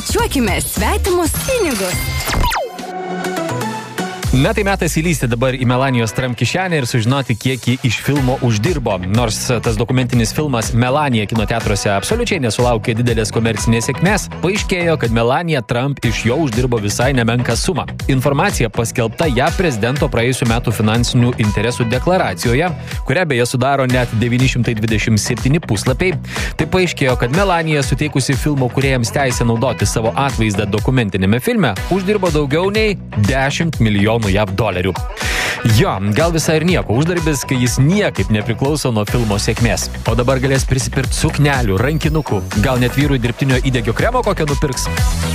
Skaičiuokime svetimus pinigus. Na tai metas įlysti dabar į Melanijos Trump kišenę ir sužinoti, kiek ji iš filmo uždirbo. Nors tas dokumentinis filmas Melanija kino teatruose absoliučiai nesulaukė didelės komercinės sėkmės, paaiškėjo, kad Melanija Trump iš jo uždirbo visai nemenką sumą. Informacija paskelbta JAV prezidento praėjusių metų finansinių interesų deklaracijoje, kurią beje sudaro net 927 puslapiai. Tai paaiškėjo, kad Melanija, suteikusi filmo kūrėjams teisę naudoti savo atvaizdą dokumentinėme filme, uždirbo daugiau nei 10 milijonų JAV dolerių. Jo, gal visai ir nieko uždarbis, kai jis niekaip nepriklauso nuo filmo sėkmės. O dabar galės prisipirkti suknelių, rankinukų, gal net vyrui dirbtinio įdegio kremo kokio nupirks.